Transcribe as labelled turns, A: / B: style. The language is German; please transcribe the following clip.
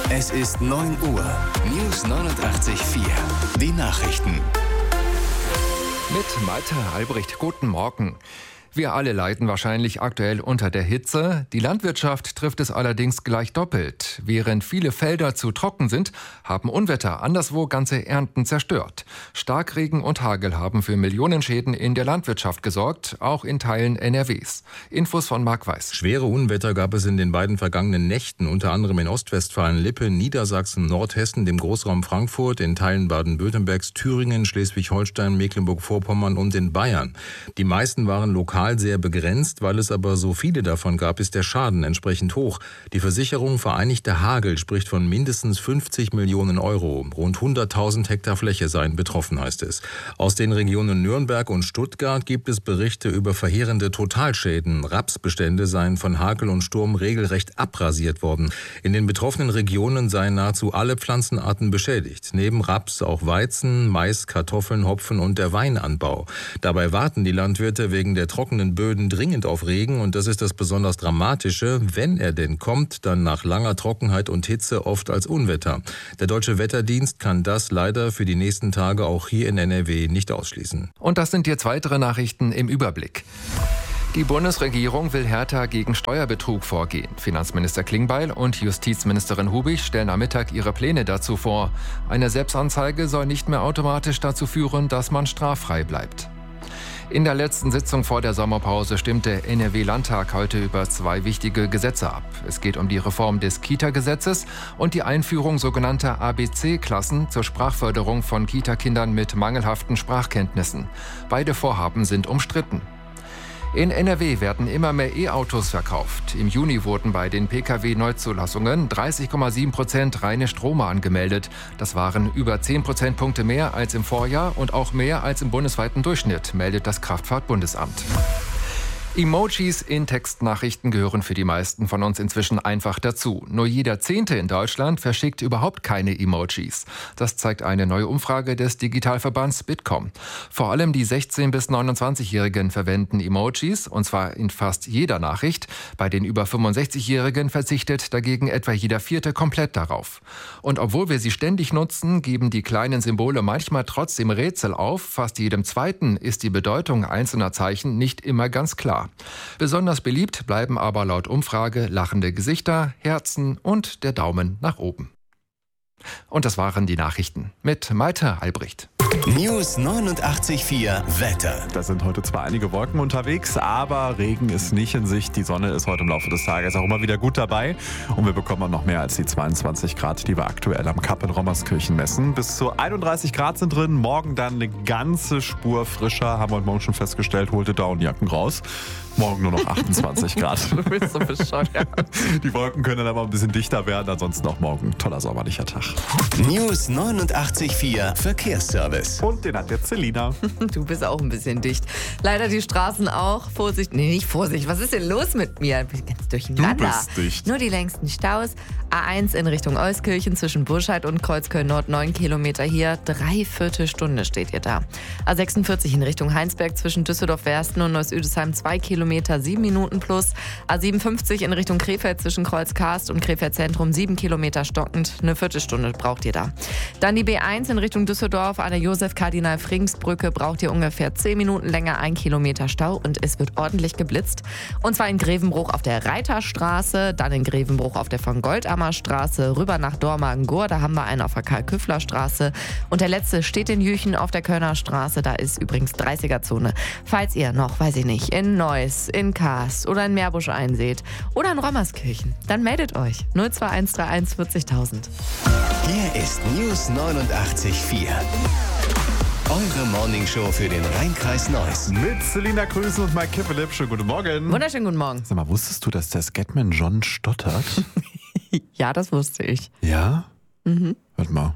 A: Es ist 9 Uhr. News 89.4. Die Nachrichten.
B: Mit Malte Albrecht, guten Morgen. Wir alle leiden wahrscheinlich aktuell unter der Hitze. Die Landwirtschaft trifft es allerdings gleich doppelt. Während viele Felder zu trocken sind, haben Unwetter anderswo ganze Ernten zerstört. Starkregen und Hagel haben für Millionenschäden in der Landwirtschaft gesorgt, auch in Teilen NRWs. Infos von Marc Weiß.
C: Schwere Unwetter gab es in den beiden vergangenen Nächten, unter anderem in Ostwestfalen-Lippe, Niedersachsen, Nordhessen, dem Großraum Frankfurt, in Teilen Baden-Württembergs, Thüringen, Schleswig-Holstein, Mecklenburg-Vorpommern und in Bayern. Die meisten waren lokal sehr begrenzt, weil es aber so viele davon gab, ist der Schaden entsprechend hoch. Die Versicherung Vereinigter Hagel spricht von mindestens 50 Millionen Euro. Rund 100.000 Hektar Fläche seien betroffen, heißt es. Aus den Regionen Nürnberg und Stuttgart gibt es Berichte über verheerende Totalschäden. Rapsbestände seien von Hagel und Sturm regelrecht abrasiert worden. In den betroffenen Regionen seien nahezu alle Pflanzenarten beschädigt. Neben Raps auch Weizen, Mais, Kartoffeln, Hopfen und der Weinanbau. Dabei warten die Landwirte wegen der trockenen Böden dringend auf Regen, und das ist das besonders Dramatische. Wenn er denn kommt, dann nach langer Trockenheit und Hitze oft als Unwetter. Der Deutsche Wetterdienst kann das leider für die nächsten Tage auch hier in NRW nicht ausschließen.
B: Und das sind jetzt weitere Nachrichten im Überblick. Die Bundesregierung will härter gegen Steuerbetrug vorgehen. Finanzminister Klingbeil und Justizministerin Hubig stellen am Mittag ihre Pläne dazu vor. Eine Selbstanzeige soll nicht mehr automatisch dazu führen, dass man straffrei bleibt. In der letzten Sitzung vor der Sommerpause stimmt der NRW-Landtag heute über 2 wichtige Gesetze ab. Es geht um die Reform des Kita-Gesetzes und die Einführung sogenannter ABC-Klassen zur Sprachförderung von Kita-Kindern mit mangelhaften Sprachkenntnissen. Beide Vorhaben sind umstritten. In NRW werden immer mehr E-Autos verkauft. Im Juni wurden bei den Pkw-Neuzulassungen 30,7% reine Stromer angemeldet. Das waren über 10 Prozentpunkte mehr als im Vorjahr und auch mehr als im bundesweiten Durchschnitt, meldet das Kraftfahrtbundesamt. Emojis in Textnachrichten gehören für die meisten von uns inzwischen einfach dazu. Nur jeder 10. in Deutschland verschickt überhaupt keine Emojis. Das zeigt eine neue Umfrage des Digitalverbands Bitkom. Vor allem die 16- bis 29-Jährigen verwenden Emojis, und zwar in fast jeder Nachricht. Bei den über 65-Jährigen verzichtet dagegen etwa jeder 4. komplett darauf. Und obwohl wir sie ständig nutzen, geben die kleinen Symbole manchmal trotzdem Rätsel auf. Fast jedem 2. ist die Bedeutung einzelner Zeichen nicht immer ganz klar. Besonders beliebt bleiben aber laut Umfrage lachende Gesichter, Herzen und der Daumen nach oben. Und das waren die Nachrichten mit Malte Albrecht.
A: News 89.4 Wetter.
D: Da sind heute zwar einige Wolken unterwegs, aber Regen ist nicht in Sicht. Die Sonne ist heute im Laufe des Tages auch immer wieder gut dabei. Und wir bekommen auch noch mehr als die 22 Grad, die wir aktuell am Kap in Rommerskirchen messen. Bis zu 31 Grad sind drin. Morgen dann eine ganze Spur frischer. Haben wir heute Morgen schon festgestellt. Holte Downjacken raus. Morgen nur noch 28 Grad.
B: Du bist so bescheuert.
D: Die Wolken können dann aber ein bisschen dichter werden. Ansonsten auch morgen ein toller sommerlicher Tag.
A: News 89.4 Verkehrsservice.
D: Und den hat jetzt Selina.
E: Du bist auch ein bisschen dicht. Leider die Straßen auch. Vorsicht. Nee, nicht Vorsicht. Was ist denn los mit mir? Ich bin ganz durcheinander.
D: Du bist dicht.
E: Nur die längsten Staus. A1 in Richtung Euskirchen zwischen Burscheid und Kreuzköln-Nord 9 Kilometer hier. 3/4 Stunde steht ihr da. A46 in Richtung Heinsberg zwischen Düsseldorf-Wersten und Neuss-Üdesheim 2 Kilometer, 7 Minuten plus. A57 in Richtung Krefeld zwischen Kreuz-Karst und Krefeld-Zentrum 7 Kilometer stockend. Eine Viertelstunde braucht ihr da. Dann die B1 in Richtung Düsseldorf an der Josef-Kardinal-Frings-Brücke braucht ihr ungefähr 10 Minuten länger, 1 Kilometer Stau und es wird ordentlich geblitzt. Und zwar in Grevenbruch auf der Reiterstraße, dann in Grevenbruch auf der von Goldammer Straße, rüber nach Dormagen-Gur, da haben wir einen auf der Karl-Küffler-Straße. Und der letzte steht in Jüchen auf der Kölner Straße, da ist übrigens 30er-Zone. Falls ihr noch, weiß ich nicht, in Neuss, in Karst oder in Meerbusch einseht oder in Rommerskirchen, dann meldet euch. 02131 40.000.
A: Hier ist News 89.4. Eure Morningshow für den Rhein-Kreis Neuss.
D: Mit Selina Krüsen und Mike Kipfelip. Schönen guten Morgen.
E: Wunderschönen guten Morgen.
D: Sag mal, wusstest du, dass der Scatman John stottert?
E: Ja, das wusste ich.
D: Ja? Mhm. Hört mal.